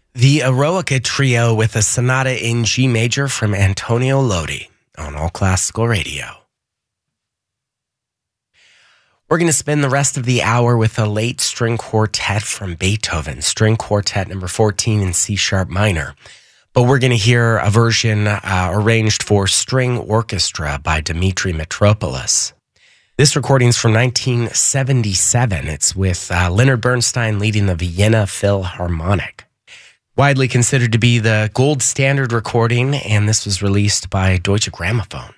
The Eroica Trio with a sonata in G major from Antonio Lodi on All Classical Radio. We're going to spend the rest of the hour with a late string quartet from Beethoven, String Quartet number 14 in C-sharp minor. But we're going to hear a version arranged for string orchestra by Dimitri Mitropoulos. This recording is from 1977. It's with Leonard Bernstein leading the Vienna Philharmonic. Widely considered to be the gold standard recording, and this was released by Deutsche Grammophon.